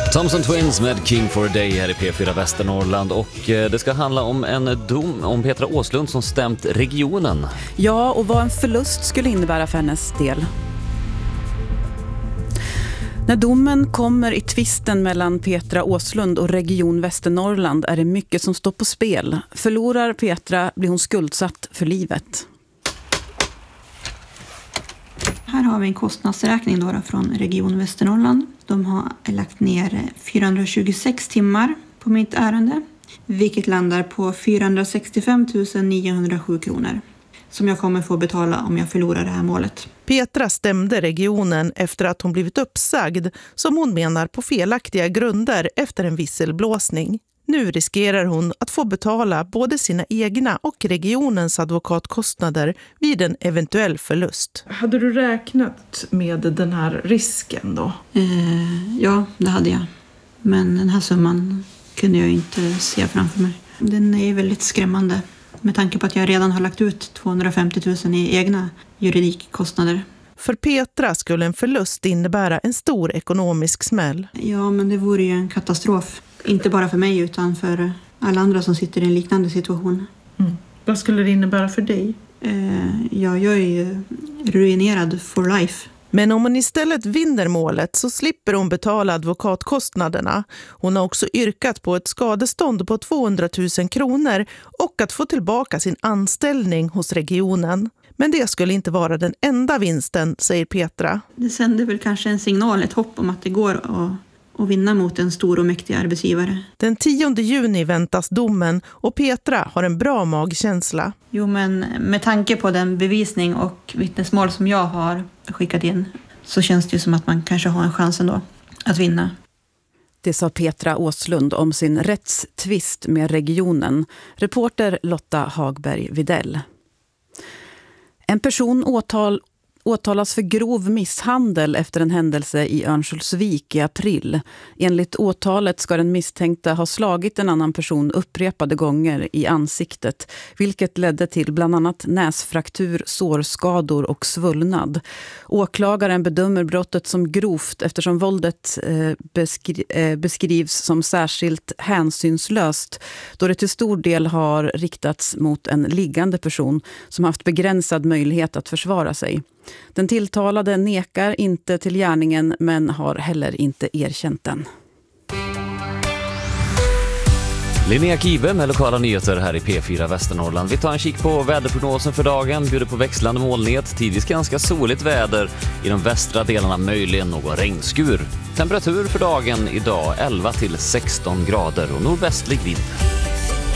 Thompson Twins med King for a Day här i P4 Västernorrland, och det ska handla om en dom om Petra Åslund som stämt regionen. Ja, och vad en förlust skulle innebära för hennes del. När domen kommer i tvisten mellan Petra Åslund och Region Västernorrland är det mycket som står på spel. Förlorar Petra blir hon skuldsatt för livet. Här har vi en kostnadsräkning då från Region Västernorrland. De har lagt ner 426 timmar på mitt ärende, vilket landar på 465 907 kronor som jag kommer få betala om jag förlorar det här målet. Petra stämde regionen efter att hon blivit uppsagd, som hon menar på felaktiga grunder efter en visselblåsning. Nu riskerar hon att få betala både sina egna och regionens advokatkostnader vid en eventuell förlust. Hade du räknat med den här risken då? Ja, det hade jag. Men den här summan kunde jag inte se framför mig. Den är väldigt skrämmande med tanke på att jag redan har lagt ut 250 000 i egna juridikkostnader. För Petra skulle en förlust innebära en stor ekonomisk smäll. Ja, men det vore ju en katastrof. Inte bara för mig utan för alla andra som sitter i en liknande situation. Vad skulle det innebära för dig? Ja, jag är ju ruinerad for life. Men om hon istället vinner målet så slipper hon betala advokatkostnaderna. Hon har också yrkat på ett skadestånd på 200 000 kronor och att få tillbaka sin anställning hos regionen. Men det skulle inte vara den enda vinsten, säger Petra. Det sänder väl kanske en signal, ett hopp om att det går att vinna mot en stor och mäktig arbetsgivare. Den 10 juni väntas domen och Petra har en bra magkänsla. Jo, men med tanke på den bevisning och vittnesmål som jag har skickat in så känns det ju som att man kanske har en chans ändå att vinna. Det sa Petra Åslund om sin rättstvist med regionen. Reporter Lotta Hagberg-Videll. En person åtalas för grov misshandel efter en händelse i Örnsköldsvik i april. Enligt åtalet ska den misstänkta ha slagit en annan person upprepade gånger i ansiktet, vilket ledde till bland annat näsfraktur, sårskador och svullnad. Åklagaren bedömer brottet som grovt eftersom våldet beskrivs som särskilt hänsynslöst, då det till stor del har riktats mot en liggande person som haft begränsad möjlighet att försvara sig. Den tilltalade nekar inte till gärningen men har heller inte erkänt den. Linnea Kive med lokala nyheter här i P4 Västernorrland. Vi tar en kik på väderprognosen för dagen. Bjuder på växlande molnighet, tidvis ganska soligt väder. I de västra delarna möjligen någon regnskur. Temperatur för dagen idag 11 till 16 grader och nordvästlig vind.